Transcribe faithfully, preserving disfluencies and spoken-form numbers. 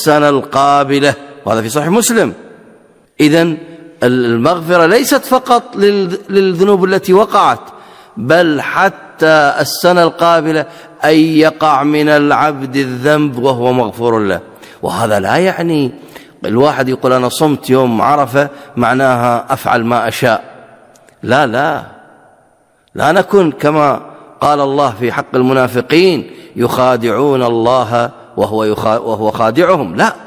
والسنة القابلة، وهذا في صحيح مسلم. إذن المغفرة ليست فقط للذنوب التي وقعت، بل حتى السنة القابلة أن يقع من العبد الذنب وهو مغفور له. وهذا لا يعني الواحد يقول أنا صمت يوم عرفة معناها أفعل ما أشاء. لا لا لا نكن كما قال الله في حق المنافقين يخادعون الله وهو, وهو خادعهم. لا،